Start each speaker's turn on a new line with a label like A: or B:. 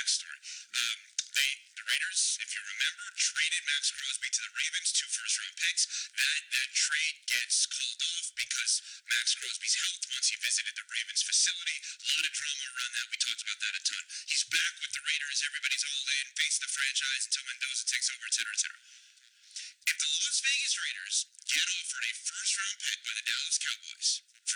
A: backstory. The Raiders, if you remember, traded Max Crosby to the Ravens, 2 first-round picks. That trade gets called off because Max Crosby's health once he visited the Ravens facility. A lot of drama around that. We talked about that a ton. He's back with the Raiders. Everybody's all in, face the franchise until Mendoza takes over, etc., etc. If the Las Vegas Raiders get offered a first-round pick by the Dallas Cowboys for